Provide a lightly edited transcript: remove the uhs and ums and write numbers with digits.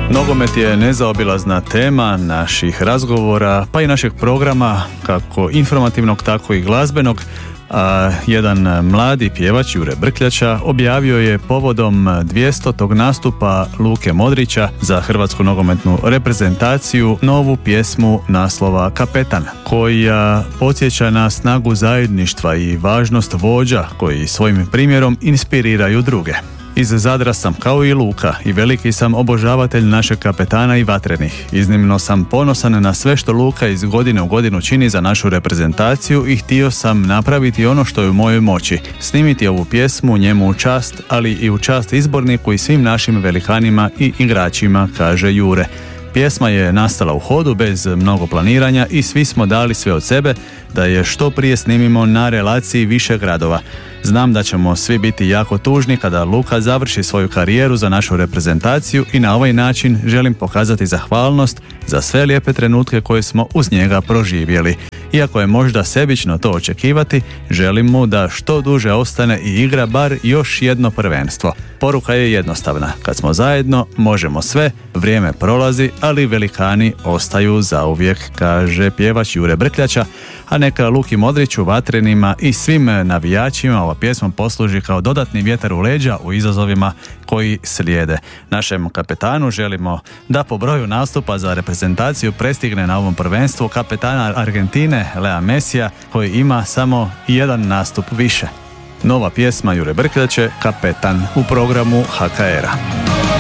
Nogomet je nezaobilazna tema naših razgovora, pa i našeg programa, kako informativnog, tako i glazbenog. A jedan mladi pjevač, Jure Brkljača, objavio je povodom 200. nastupa Luke Modrića za hrvatsku nogometnu reprezentaciju novu pjesmu naslova Kapetan, koja podsjeća na snagu zajedništva i važnost vođa koji svojim primjerom inspiriraju druge. Iz Zadra sam kao i Luka i veliki sam obožavatelj našeg kapetana i vatrenih. Iznimno sam ponosan na sve što Luka iz godine u godinu čini za našu reprezentaciju i htio sam napraviti ono što je u mojoj moći. Snimiti ovu pjesmu njemu u čast, ali i u čast izborniku i svim našim velikanima i igračima, kaže Jure. Pjesma je nastala u hodu bez mnogo planiranja i svi smo dali sve od sebe da je što prije snimimo na relaciji više gradova. Znam da ćemo svi biti jako tužni kada Luka završi svoju karijeru za našu reprezentaciju i na ovaj način želim pokazati zahvalnost za sve lijepe trenutke koje smo uz njega proživjeli. Iako je možda sebično to očekivati, želim mu da što duže ostane i igra bar još jedno prvenstvo. Poruka je jednostavna. Kad smo zajedno, možemo sve, vrijeme prolazi, ali velikani ostaju zauvijek, kaže pjevač Jure Brkljača, a neka Luki Modriću, vatrenima i svim navijačima ova pjesma posluži kao dodatni vjetar u leđa u izazovima koji slijede. Našem kapetanu želimo da po broju nastupa za reprezentaciju prestigne na ovom prvenstvu kapetana Argentine, Lea Messija, koji ima samo jedan nastup više. Nova pjesma Jure Brkljače, Kapetan, u programu HKR-a.